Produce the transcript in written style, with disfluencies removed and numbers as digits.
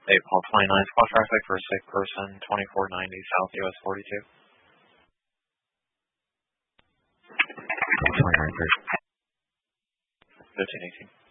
Paul 29, spot traffic for a sick person, 2490 South US 42. 29, 1518.